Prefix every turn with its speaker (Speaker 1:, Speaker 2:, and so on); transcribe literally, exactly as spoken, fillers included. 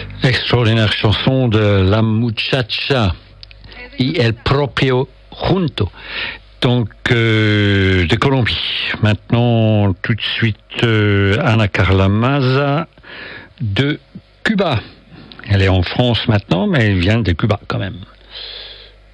Speaker 1: Extraordinaire chanson de La Muchacha y El Propio Junto, donc euh, de Colombie. Maintenant, tout de suite, euh, Ana Carla Maza de Cuba. Elle est en France maintenant, mais elle vient de Cuba quand même.